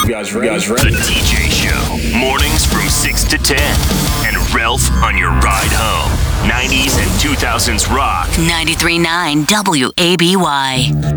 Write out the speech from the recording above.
The TJ Show. Mornings from 6 to 10. And Ralph on your ride home. 90s and 2000s rock. 93.9 WABY.